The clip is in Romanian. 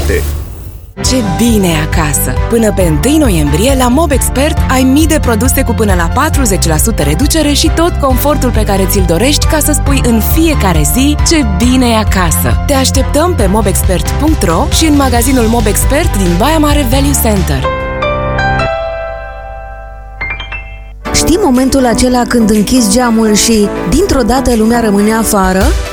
calitate. Ce bine e acasă! Până pe 1 noiembrie, la MobExpert ai mii de produse cu până la 40% reducere și tot confortul pe care ți-l dorești ca să spui în fiecare zi ce bine e acasă. Te așteptăm pe mobexpert.ro și în magazinul MobExpert din Baia Mare Value Center. Știi momentul acela când închizi geamul și, dintr-o dată, lumea rămâne afară?